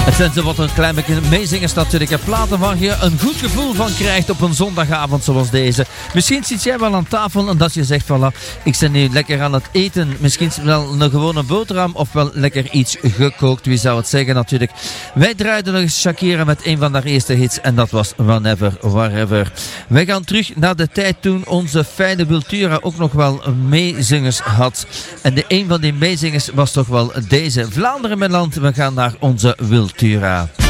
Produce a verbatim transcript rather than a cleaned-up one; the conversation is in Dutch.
Het zijn zo wat een klein beetje meezingers natuurlijk. En platen waar je een goed gevoel van krijgt op een zondagavond zoals deze. Misschien zit jij wel aan tafel en dat je zegt, voilà, ik ben nu lekker aan het eten. Misschien wel een gewone boterham of wel lekker iets gekookt. Wie zou het zeggen natuurlijk. Wij draaiden nog eens Shakira met een van haar eerste hits en dat was Whenever, Wherever. Wij gaan terug naar de tijd toen onze fijne Wiltura ook nog wel meezingers had. En de een van die meezingers was toch wel deze. Vlaanderen mijn land, we gaan naar onze Wiltura.